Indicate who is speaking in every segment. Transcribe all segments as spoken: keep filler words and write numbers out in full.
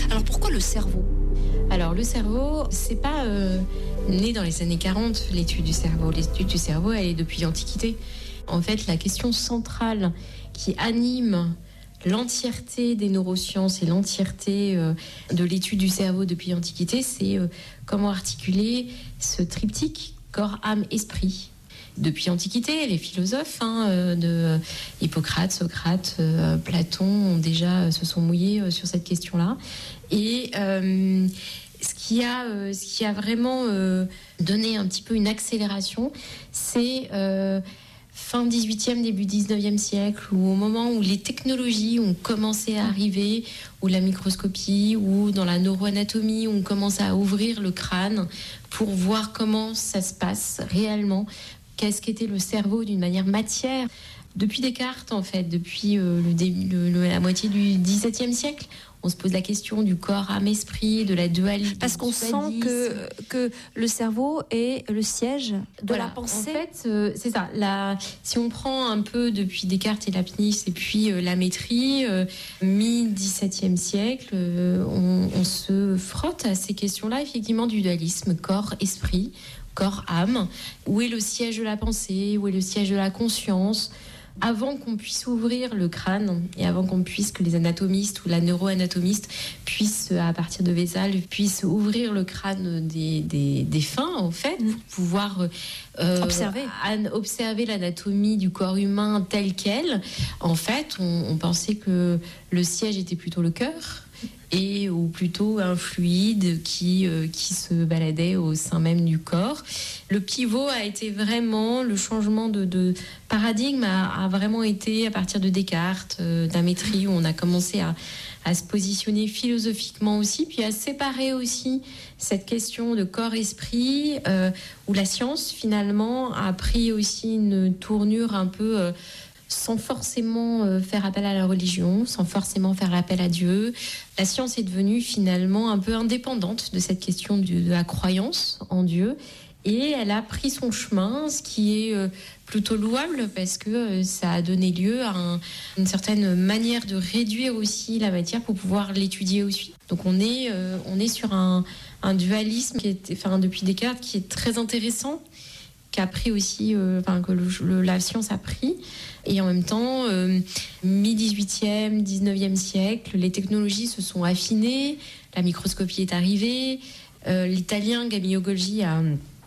Speaker 1: Alors pourquoi le cerveau ?
Speaker 2: Alors le cerveau, c'est pas euh, né dans les années quarante, l'étude du cerveau. L'étude du cerveau, elle est depuis l'Antiquité. En fait, la question centrale qui anime l'entièreté des neurosciences et l'entièreté euh, de l'étude du cerveau depuis l'Antiquité, c'est euh, comment articuler ce triptyque corps, âme, esprit. Depuis l'Antiquité, les philosophes hein, euh, de Hippocrate, Socrate, euh, Platon ont déjà euh, se sont mouillés euh, sur cette question-là. Et euh, ce qui a, euh, ce qui a vraiment euh, donné un petit peu une accélération, c'est euh, fin dix-huitième, début dix-neuvième siècle, où au moment où les technologies ont commencé à arriver, où la microscopie, ou dans la neuroanatomie, on commence à ouvrir le crâne pour voir comment ça se passe réellement, qu'est-ce qu'était le cerveau d'une manière matière. Depuis Descartes, en fait, depuis euh, le début, le, le, la moitié du dix-septième siècle, on se pose la question du corps, âme, esprit, de la dualité.
Speaker 1: Parce qu'on sent que, que le cerveau est le siège de
Speaker 2: voilà,
Speaker 1: la pensée.
Speaker 2: En fait, euh, c'est ça. La, si on prend un peu depuis Descartes et Leibniz et puis euh, la métrie, euh, mi-dix-septième siècle, euh, on, on se frotte à ces questions-là, effectivement, du dualisme corps-esprit, corps-âme. Où est le siège de la pensée ? Où est le siège de la conscience ? Avant qu'on puisse ouvrir le crâne et avant qu'on puisse, que les anatomistes ou la neuroanatomiste puissent, à partir de Vesal, puissent ouvrir le crâne des, des, des fins, en fait, pour pouvoir euh,
Speaker 1: observer.
Speaker 2: An, observer l'anatomie du corps humain tel quel, en fait, on, on pensait que le siège était plutôt le cœur. Et ou plutôt un fluide qui, euh, qui se baladait au sein même du corps. Le pivot a été vraiment, le changement de, de paradigme a, a vraiment été à partir de Descartes, euh, d'un métrie, où on a commencé à, à se positionner philosophiquement aussi, puis à séparer aussi cette question de corps-esprit, euh, où la science finalement a pris aussi une tournure un peu... Euh, sans forcément euh, faire appel à la religion, sans forcément faire appel à Dieu. La science est devenue finalement un peu indépendante de cette question de, de la croyance en Dieu, et elle a pris son chemin, ce qui est euh, plutôt louable, parce que euh, ça a donné lieu à un, une certaine manière de réduire aussi la matière pour pouvoir l'étudier aussi. Donc on est, euh, on est sur un, un dualisme qui est, enfin, depuis Descartes, qui est très intéressant, qui a pris aussi, euh, enfin, que le, le, la science a pris. Et en même temps, euh, mi-dix-huitième, dix-neuvième siècle, les technologies se sont affinées, la microscopie est arrivée, euh, l'italien Camillo Golgi a,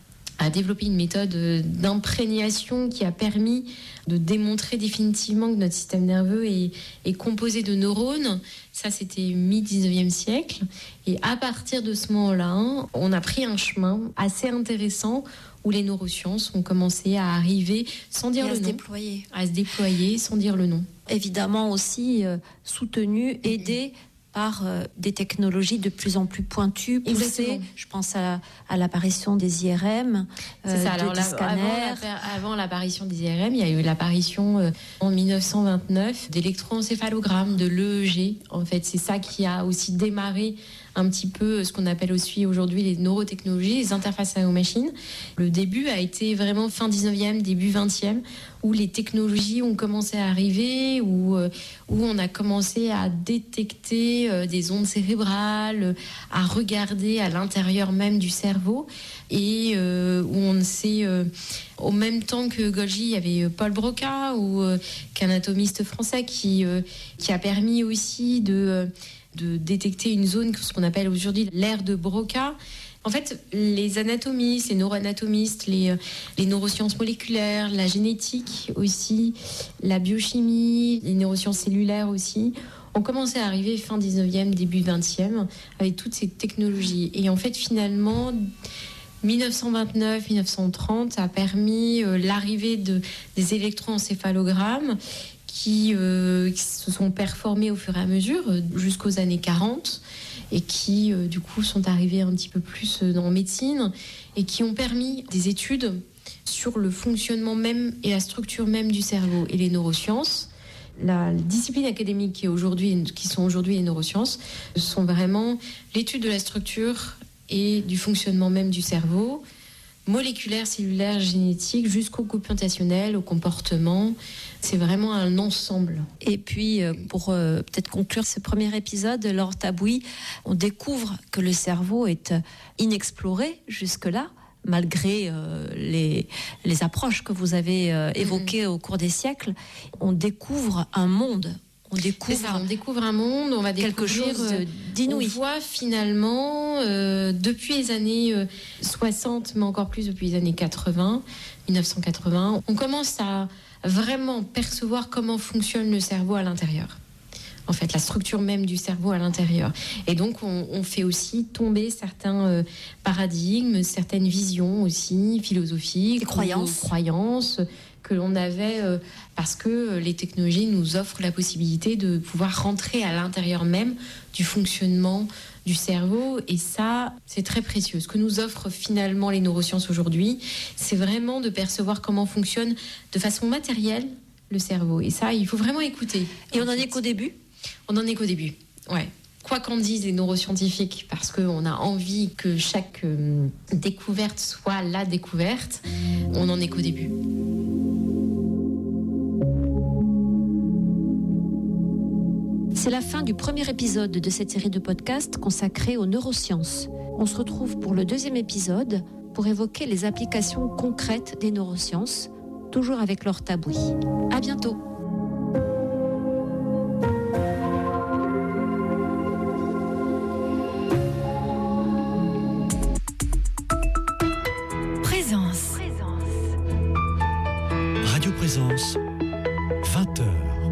Speaker 2: a développé une méthode d'imprégnation qui a permis de démontrer définitivement que notre système nerveux est, est composé de neurones. Ça, c'était mi-dix-neuvième siècle. Et à partir de ce moment-là, on a pris un chemin assez intéressant où les neurosciences ont commencé à arriver sans dire le nom.
Speaker 1: Déployer.
Speaker 2: À se déployer sans dire le nom.
Speaker 1: Évidemment aussi euh, soutenu, aidé par euh, des technologies de plus en plus pointues, poussées.
Speaker 2: Exactement.
Speaker 1: Je pense à, à l'apparition des I R M, euh,
Speaker 2: C'est ça.
Speaker 1: de,
Speaker 2: Alors,
Speaker 1: des
Speaker 2: la,
Speaker 1: scanners.
Speaker 2: Avant, avant l'apparition des I R M, il y a eu l'apparition euh, en dix-neuf cent vingt-neuf d'électroencéphalogrammes, de l'E E G. En fait, c'est ça qui a aussi démarré un petit peu ce qu'on appelle aussi aujourd'hui les neurotechnologies, les interfaces aux machines. Le début a été vraiment fin dix-neuvième, début vingtième, où les technologies ont commencé à arriver, où, où on a commencé à détecter des ondes cérébrales, à regarder à l'intérieur même du cerveau, et euh, où on sait, euh, au même temps que Golgi, il y avait Paul Broca, ou euh, qu'anatomiste français qui, euh, qui a permis aussi de... Euh, de détecter une zone, ce qu'on appelle aujourd'hui l'ère de Broca. En fait, les anatomistes, les neuroanatomistes, les, les neurosciences moléculaires, la génétique aussi, la biochimie, les neurosciences cellulaires aussi, ont commencé à arriver fin dix-neuvième, début vingtième, avec toutes ces technologies. Et en fait, finalement, dix-neuf cent vingt-neuf dix-neuf cent trente a permis euh, l'arrivée de, des électroencéphalogrammes, Qui, euh, qui se sont performés au fur et à mesure euh, jusqu'aux années quarante, et qui euh, du coup sont arrivés un petit peu plus euh, dans médecine, et qui ont permis des études sur le fonctionnement même et la structure même du cerveau. Et les neurosciences, la discipline académique qui, est aujourd'hui, qui sont aujourd'hui les neurosciences, sont vraiment l'étude de la structure et du fonctionnement même du cerveau, moléculaire, cellulaire, génétique, jusqu'au computationnel, au comportement. C'est vraiment un ensemble.
Speaker 1: Et puis, pour euh, peut-être conclure ce premier épisode, Laure Tabouy, on découvre que le cerveau est inexploré jusque-là, malgré euh, les, les approches que vous avez euh, évoquées mmh. au cours des siècles. On découvre un monde. On découvre,
Speaker 2: ça, on découvre un monde, on va
Speaker 1: quelque
Speaker 2: découvrir
Speaker 1: chose d'inouï.
Speaker 2: On voit finalement, euh, depuis les années euh, soixante, mais encore plus depuis les années quatre-vingts, dix-neuf cent quatre-vingts, on commence à vraiment percevoir comment fonctionne le cerveau à l'intérieur. En fait, la structure même du cerveau à l'intérieur. Et donc, on, on fait aussi tomber certains euh, paradigmes, certaines visions aussi philosophiques,
Speaker 1: des croyances,
Speaker 2: croyances que l'on avait euh, parce que les technologies nous offrent la possibilité de pouvoir rentrer à l'intérieur même du fonctionnement du cerveau. Et ça, c'est très précieux. Ce que nous offrent finalement les neurosciences aujourd'hui, c'est vraiment de percevoir comment fonctionne de façon matérielle le cerveau. Et ça, il faut vraiment écouter.
Speaker 1: Et on en est qu'au début ?
Speaker 2: On en est qu'au début, ouais. Quoi qu'en disent les neuroscientifiques, parce qu'on a envie que chaque euh, découverte soit la découverte, on en est qu'au début.
Speaker 1: C'est la fin du premier épisode de cette série de podcasts consacrée aux neurosciences. On se retrouve pour le deuxième épisode pour évoquer les applications concrètes des neurosciences, toujours avec Laure Tabouy. À bientôt.
Speaker 3: Présence. Radio Présence.